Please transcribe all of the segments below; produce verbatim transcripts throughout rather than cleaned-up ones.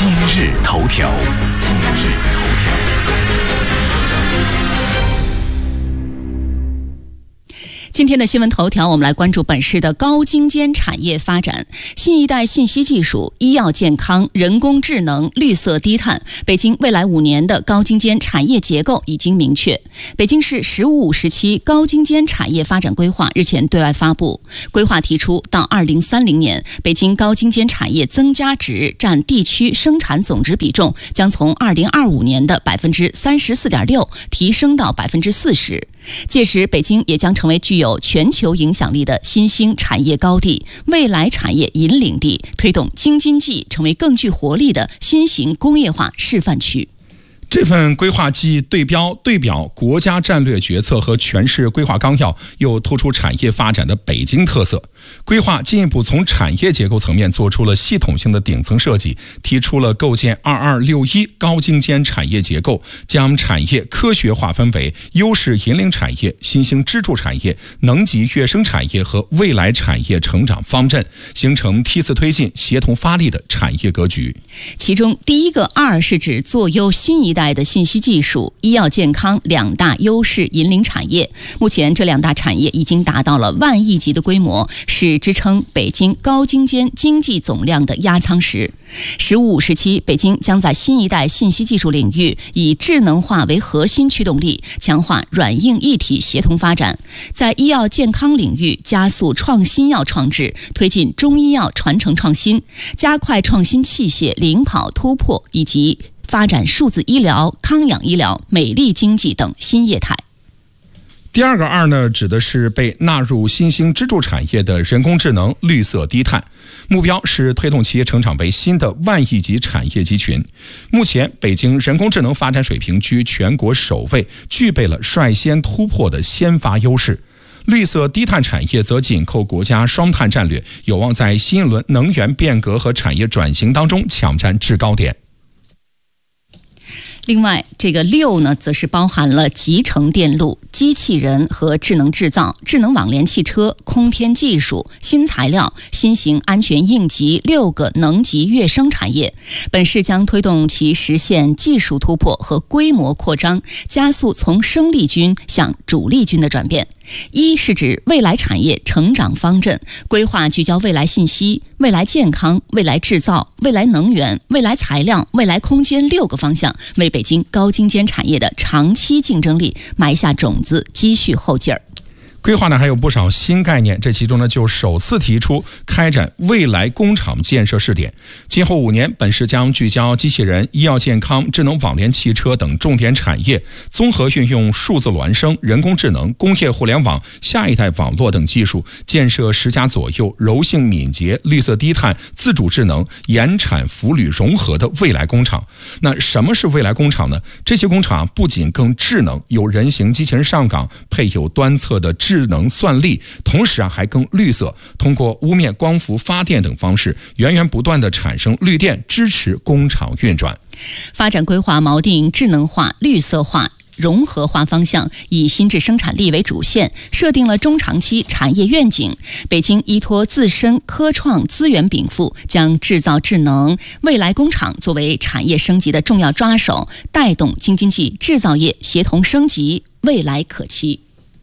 今日头条，今日头条。 今天的新闻头条，我们来关注本市的高精尖产业发展。新一代信息技术、医药健康、人工智能、绿色低碳，北京未来五年的高精尖产业结构已经明确。北京市“十五五”时期高精尖产业发展规划日前对外发布。规划提出，到二零三零年，北京高精尖产业增加值占地区生产总值比重将从二零二五年的百分之三十四点六提升到百分之四十。届时，北京也将成为具有全球影响力的新兴产业高地、未来产业引领地，推动京津冀成为更具活力的新型工业化示范区。 这份规划既对标对表国家战略决策和全市规划纲要，又突出产业发展的北京特色。规划进一步从产业结构层面做出了系统性的顶层设计，提出了构建二二六一高精尖产业结构，将产业科学划分为优势引领产业、新兴支柱产业、能级跃升产业和未来产业成长方阵，形成梯次推进、协同发力的产业格局。 其中，第一个“二”是指坐优新一代的信息技术、医药健康两大优势引领产业。目前，这两大产业已经达到了万亿级的规模，是支撑北京高精尖经济总量的压舱石。十五五时期，北京将在新一代信息技术领域以智能化为核心驱动力，强化软硬一体协同发展；在医药健康领域加速创新药创制，推进中医药传承创新，加快创新器械领跑突破，以及发展数字医疗、康养医疗、美丽经济等新业态。 第二个“二”呢，指的是被纳入新兴支柱产业的人工智能、绿色低碳，目标是推动企业成长为新的万亿级产业集群。目前，北京人工智能发展水平居全国首位，具备了率先突破的先发优势。绿色低碳产业则紧扣国家双碳战略，有望在新一轮能源变革和产业转型当中抢占制高点。 另外，这个六呢，则是包含了集成电路、机器人和智能制造、智能网联汽车、空天技术、新材料、新型安全应急六个能级跃升产业。本市将推动其实现技术突破和规模扩张，加速从生力军向主力军的转变。一是指未来产业成长方阵，规划聚焦未来信息、未来健康、未来制造、未来能源、未来材料、未来空间六个方向，为北京高精尖产业的长期竞争力埋下种子，积蓄后劲儿。 规划呢还有不少新概念，这其中呢就首次提出开展未来工厂建设试点。今后五年，本市将聚焦机器人、医药健康、智能网联汽车等重点产业，综合运用数字孪生、人工智能、工业互联网、下一代网络等技术，建设十家左右柔性敏捷、绿色低碳、自主智能、研产服履融合的未来工厂。那什么是未来工厂呢？这些工厂不仅更智能，有人形机器人上岗，配有端侧的智智能算力，同时啊还更绿色，通过屋面光伏发电等方式，源源不断地产生绿电，支持工厂运转。 发展规划锚定智能化、绿色化、融合化方向，以新质生产力为主线，设定了中长期产业愿景。北京依托自身科创资源禀赋，将制造智能未来工厂作为产业升级的重要抓手，带动京津冀制造业协同升级，未来可期。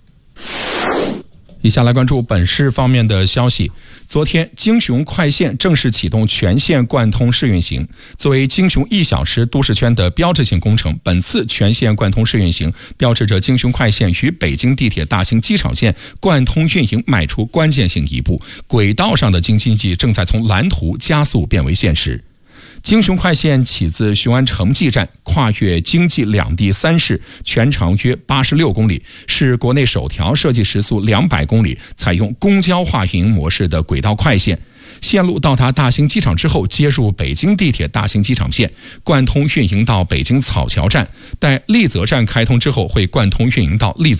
以下来关注本市方面的消息。昨天，京雄快线正式启动全线贯通试运行。作为京雄一小时都市圈的标志性工程，本次全线贯通试运行标志着京雄快线与北京地铁大兴机场线贯通运营迈出关键性一步，轨道上的京津冀正在从蓝图加速变为现实。京雄快线起自雄安城际站，跨越京冀两地三市，全长约八十六公里，是国内首条设计时速两百公里、采用公交化运营模式的轨道快线。线路到达大兴机场之后，接入北京地铁大兴机场线，贯通运营到北京草桥站。待丽泽站开通之后，会贯通运营到丽泽。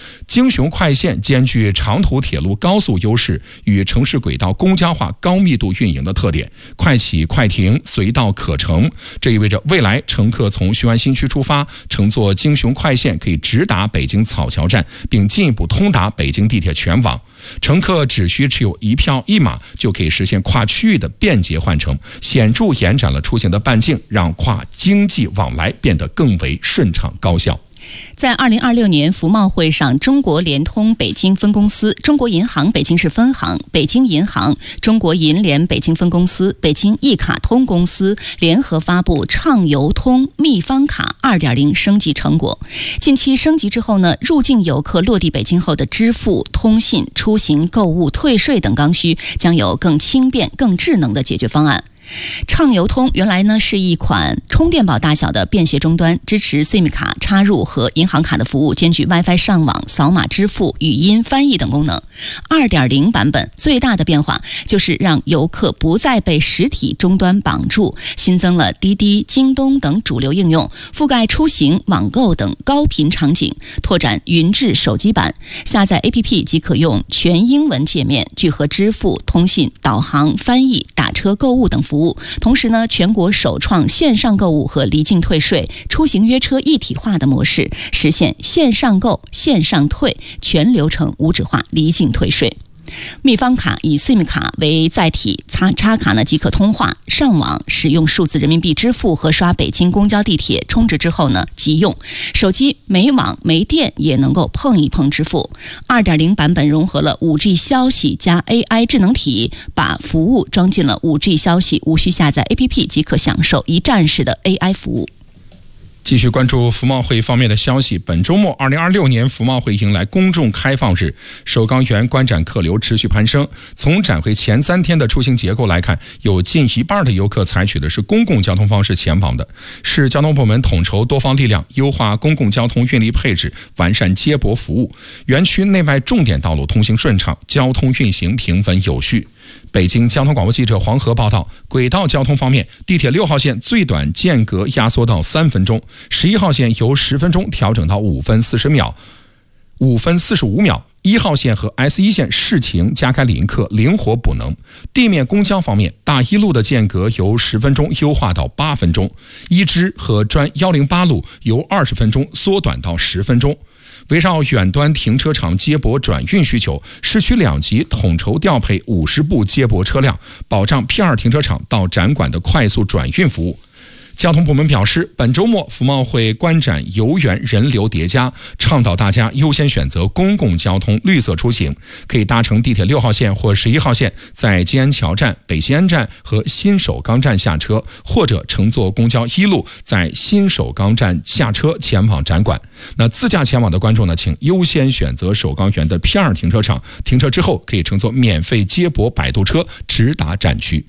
京雄快线兼具长途铁路高速优势与城市轨道公交化高密度运营的特点，快起快停，随到可乘。这意味着未来乘客从雄安新区出发，乘坐京雄快线可以直达北京草桥站，并进一步通达北京地铁全网。乘客只需持有一票一码，就可以实现跨区域的便捷换乘，显著延展了出行的半径，让跨经济往来变得更为顺畅高效。 在二零二六年服贸会上，中国联通北京分公司、中国银行北京市分行、北京银行、中国银联北京分公司、北京一卡通公司联合发布畅游通秘方卡 二点零 升级成果。近期升级之后呢，入境游客落地北京后的支付、通信、出行、购物、退税等刚需将有更轻便、更智能的解决方案。畅游通原来呢是一款充电宝大小的便携终端，支持 SIM 卡插入和银行卡的服务，兼具 WiFi 上网、扫码支付、语音翻译等功能。二点零 版本最大的变化就是让游客不再被实体终端绑住，新增了滴滴、京东等主流应用，覆盖出行、网购等高频场景，拓展云智手机版，下载 A P P 即可用全英文界面，聚合支付、通信、导航、翻译、打车、购物等服务。同时呢，全国首创线上购物和离境退税、出行约车一体化的模式，实现线上购、线上退，全流程无纸化离境退税。秘方卡以 SIM 卡为载体，插插卡呢即可通话、上网，使用数字人民币支付和刷北京公交、地铁充值之后呢即用。手机没网没电也能够碰一碰支付。二点零 版本融合了 五 G 消息加 A I 智能体，把服务装进了 五 G 消息，无需下载 A P P 即可享受一站式的 A I 服务。 继续关注服贸会方面的消息。本周末，二零二六年服贸会迎来公众开放日，首钢园观展客流持续攀升。从展会前三天的出行结构来看，有近一半的游客采取的是公共交通方式前往的。市交通部门统筹多方力量，优化公共交通运力配置，完善接驳服务，园区内外重点道路通行顺畅，交通运行平稳有序。北京交通广播记者黄河报道，轨道交通方面，地铁六号线最短间隔压缩到三分钟，十一号线由十分钟调整到五分四十秒、五分四十五秒。一号线和 S 一 线视情加开临客，灵活补能。地面公交方面，大一路的间隔由十分钟优化到八分钟，一支和专一零八路由二十分钟缩短到十分钟。围绕远端停车场接驳转运需求，市区两级统筹调配五十部接驳车辆，保障 P 二 停车场到展馆的快速转运服务。交通部门表示，本周末服贸会观展游园人流叠加，倡导大家优先选择公共交通绿色出行，可以搭乘地铁六号线或十一号线，在金安桥站、北西安站和新首钢站下车，或者乘坐公交一路在新首钢站下车前往展馆。那自驾前往的观众呢，请优先选择首钢园的 P 二 停车场，停车之后可以乘坐免费接驳摆渡车直达展区。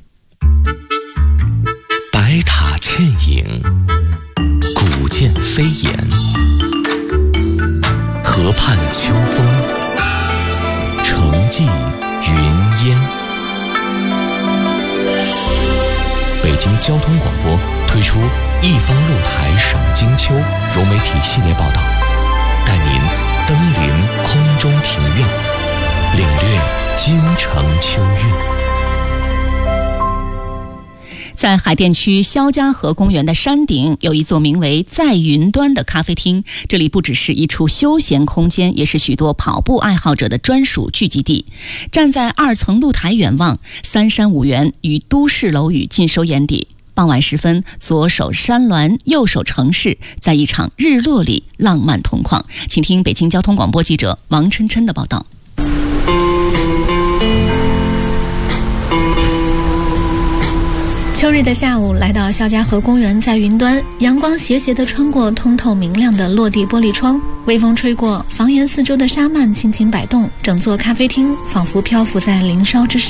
白塔倩影，古剑飞檐，河畔秋风，城际云烟。北京交通广播推出一方露台赏金秋融媒体系列报道，带您登临空中庭院，领略京城秋韵。 在海淀区肖家河公园的山顶，有一座名为在云端的咖啡厅。这里不只是一处休闲空间，也是许多跑步爱好者的专属聚集地。站在二层露台远望，三山五园与都市楼宇尽收眼底。傍晚时分，左手山峦，右手城市，在一场日落里浪漫同框。请听北京交通广播记者王琛琛的报道。 秋日的下午，来到肖家河公园在云端，阳光斜斜地穿过通透明亮的落地玻璃窗，微风吹过，房檐四周的沙幔轻轻摆动，整座咖啡厅仿佛漂浮在林梢之上。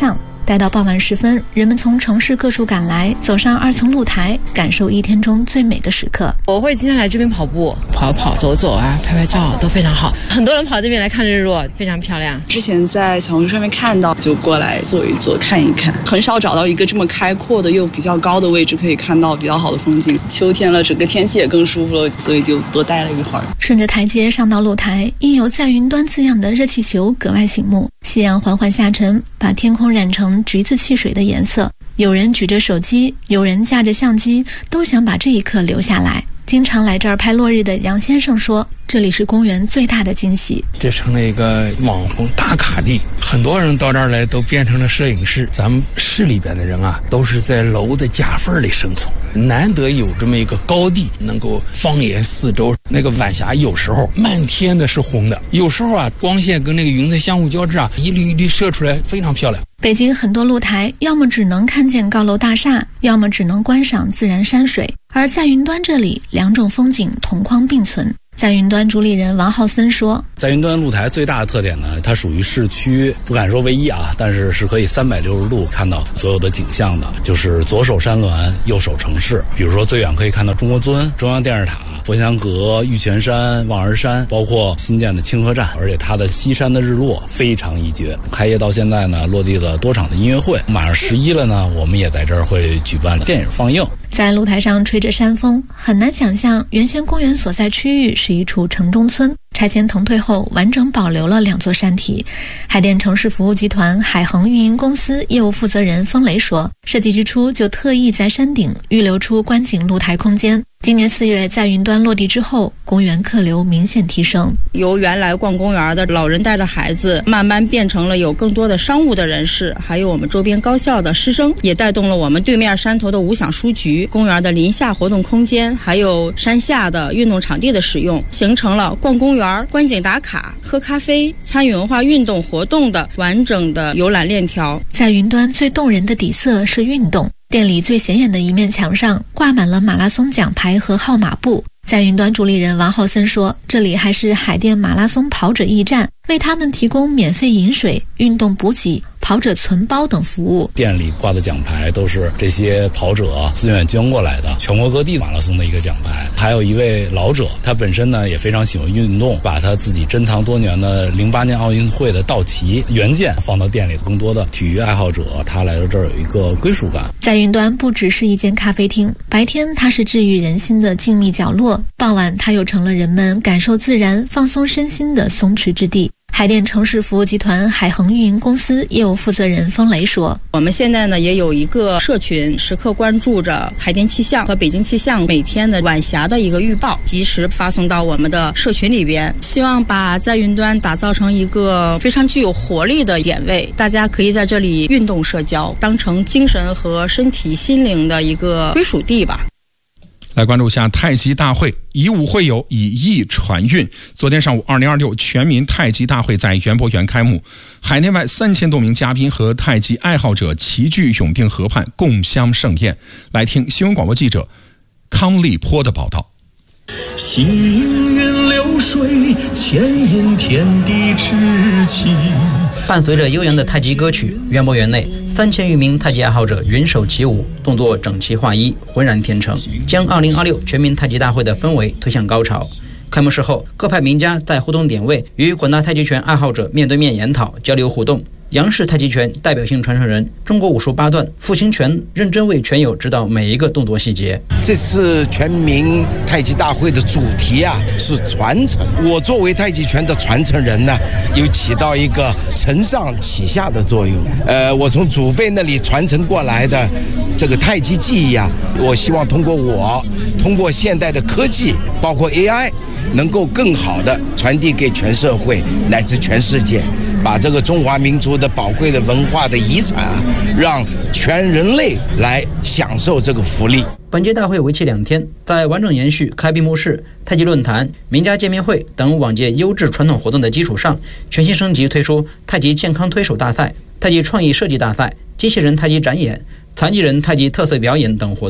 待到傍晚时分，人们从城市各处赶来，走上二层露台，感受一天中最美的时刻。 我会今天来这边跑步，跑跑走走啊，拍拍照都非常好。很多人跑这边来看日落，非常漂亮。 之前在小红书上面看到，就过来坐一坐，看一看。很少找到一个这么开阔的又比较高的位置，可以看到比较好的风景。秋天了，整个天气也更舒服了，所以就多待了一会儿。 顺着台阶上到露台，印有在云端字样的热气球格外醒目。夕阳缓缓下沉，把天空染成橘子汽水的颜色。有人举着手机，有人架着相机，都想把这一刻留下来。经常来这儿拍落日的杨先生说，这里是公园最大的惊喜。 这成了一个网红打卡地，很多人到这儿来都变成了摄影师。咱们市里边的人啊，都是在楼的夹缝里生存，难得有这么一个高地能够放眼四周。那个晚霞有时候漫天的是红的，有时候啊光线跟那个云彩相互交织啊，一缕一缕射出来，非常漂亮。 北京很多露台要么只能看见高楼大厦，要么只能观赏自然山水，而在云端这里，两种风景同框并存。在云端主理人王浩森说， 在云端露台最大的特点呢，它属于市区，不敢说唯一啊，但是是可以三百六十度看到所有的景象的，就是左手山峦，右手城市。比如说最远可以看到中国尊、中央电视塔、佛香阁、玉泉山、望儿山，包括新建的清河站，而且它的西山的日落非常一绝。开业到现在呢，落地了多场的音乐会，马上十一了呢，我们也在这儿会举办电影放映。 在露台上吹着山风，很难想象原先公园所在区域是一处城中村。拆迁腾退后，完整保留了两座山体。海淀城市服务集团海恒运营公司业务负责人风雷说，设计之初就特意在山顶预留出观景露台空间。今年四月在云端落地之后，公园客流明显提升， 由原来逛公园的老人带着孩子，慢慢变成了有更多的商务的人士，还有我们周边高校的师生，也带动了我们对面山头的五享书局、公园的林下活动空间，还有山下的运动场地的使用，形成了逛公园、观景打卡、喝咖啡、参与文化运动活动的完整的游览链条。 在云端最动人的底色是运动。店里最显眼的一面墙上挂满了马拉松奖牌和号码布。在云端主理人王浩森说，这里还是海淀马拉松跑者驿站，为他们提供免费饮水、运动补给、跑者存包等服务。 店里挂的奖牌都是这些跑者自愿捐过来的，全国各地马拉松的一个奖牌。还有一位老者，他本身呢也非常喜欢运动，把他自己珍藏多年的零八年奥运会的道奇原件放到店里，更多的体育爱好者他来到这儿有一个归属感。 在云端不只是一间咖啡厅，白天它是治愈人心的静谧角落，傍晚它又成了人们感受自然、放松身心的松弛之地。海淀城市服务集团海恒运营公司业务负责人风雷说， 我们现在呢也有一个社群，时刻关注着海淀气象和北京气象每天的晚霞的一个预报，及时发送到我们的社群里边，希望把在云端打造成一个非常具有活力的点位，大家可以在这里运动社交，当成精神和身体心灵的一个归属地吧。 来关注一下太极大会，以武会友，以艺传运。昨天上午，二零二六全民太极大会在园博园开幕，海内外三千多名嘉宾和太极爱好者齐聚永定河畔，共襄盛宴。来听新闻广播记者康立波的报道。 行云流水，牵引天地之气。 伴随着悠扬的太极歌曲，园博园内三千余名太极爱好者云手起舞，动作整齐划一，浑然天成，将二零二六全民太极大会的氛围推向高潮。开幕式后，各派名家在互动点位与广大太极拳爱好者面对面研讨交流互动。杨氏太极拳代表性传承人、中国武术八段傅清泉认真为拳友指导每一个动作细节。 这次全民太极大会的主题啊是传承，我作为太极拳的传承人呢，有起到一个承上启下的作用。呃，我从祖辈那里传承过来的这个太极技艺啊，我希望通过我，通过现代的科技，包括 A I， 能够更好的传递给全社会乃至全世界。把这个中华民族的宝贵的文化的遗产啊，让全人类来享受这个福利。 本届大会为期两天，在完整延续开闭幕式、太极论坛、名家见面会等往届优质传统活动的基础上，全新升级推出太极健康推手大赛、太极创意设计大赛、机器人太极展演、残疾人太极特色表演等活动，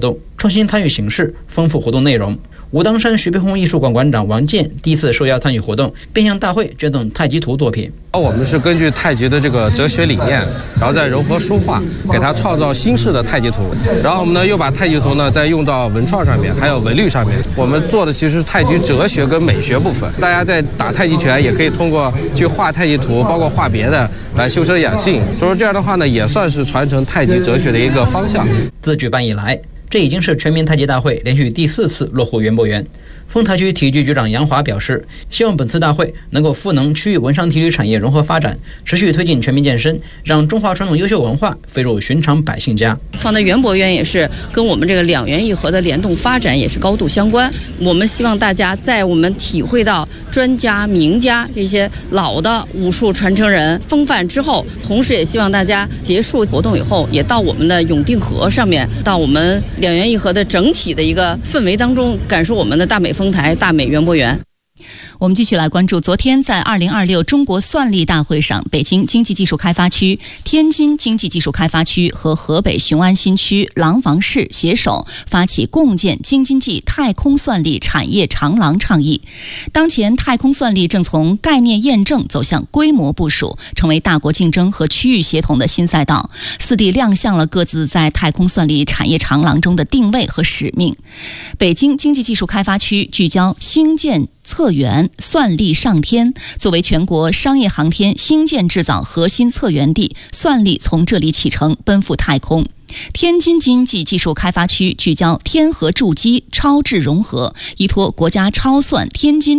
创新参与形式，丰富活动内容。武当山徐悲鸿艺术馆馆长王健第一次受邀参与活动，并向大会捐赠太极图作品。 我们是根据太极的这个哲学理念，然后再融合书画，给它创造新式的太极图。然后我们呢又把太极图呢再用到文创上面，还有文旅上面。我们做的其实是太极哲学跟美学部分。大家在打太极拳也可以通过去画太极图，包括画别的来修身养性。所以说这样的话呢，也算是传承太极哲学的一个方向。 自举办以来，这已经是全民太极大会连续第四次落户园博园。丰台区体育局局长杨华表示，希望本次大会能够赋能区域文商体育产业融合发展，持续推进全民健身，让中华传统优秀文化飞入寻常百姓家。 放在园博园也是跟我们这个两园一合的联动发展也是高度相关。我们希望大家在我们体会到专家名家这些老的武术传承人风范之后，同时也希望大家结束活动以后，也到我们的永定河上面，到我们两园一合的整体的一个氛围当中，感受我们的大美丰台、大美园博园。 我们继续来关注，昨天在二零二六中国算力大会上，北京经济技术开发区、天津经济技术开发区和河北雄安新区廊坊市携手发起共建京津冀太空算力产业长廊倡议。当前太空算力正从概念验证走向规模部署，成为大国竞争和区域协同的新赛道。四地亮相了各自在太空算力产业长廊中的定位和使命。北京经济技术开发区聚焦兴建测源算力上天，作为全国商业航天星舰制造核心策源地，算力从这里启程，奔赴太空。天津经济技术开发区聚焦天河筑基超智融合，依托国家超算天津